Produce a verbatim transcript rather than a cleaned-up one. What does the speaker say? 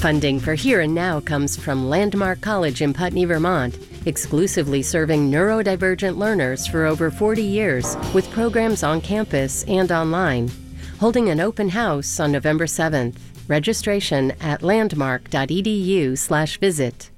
Funding for Here and Now comes from Landmark College in Putney, Vermont, exclusively serving neurodivergent learners for over forty years with programs on campus and online. Holding an open house on November seventh. Registration at landmark dot e d u slash visit.